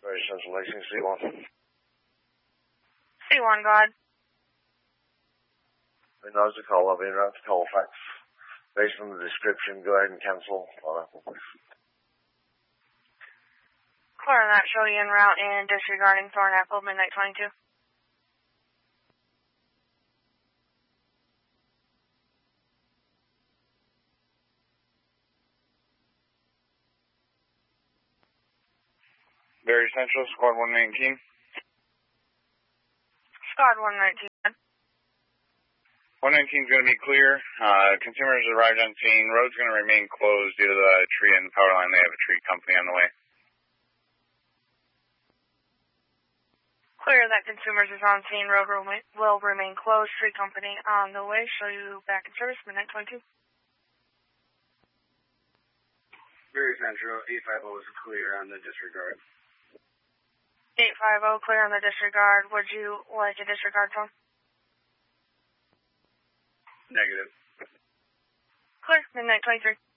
Very Central Lacing, C1. C1, go ahead. I know the call. I'll be in route to Colfax. Based on the description, go ahead and cancel on Apple, please. Clear on that, show you en route and disregarding Thorn Apple, midnight 22. Very Central, Squad 119. Squad 119. 119 is going to be clear. Consumers arrived on scene. Road's going to remain closed due to the tree and the power line. They have a tree company on the way. Clear that consumers is on scene. Road will remain closed. Tree company on the way. Show you back in service, midnight 22. Very Central, 850 is clear on the disregard. 850, clear on the disregard. Would you like a disregard phone? Negative. Clear, midnight 23.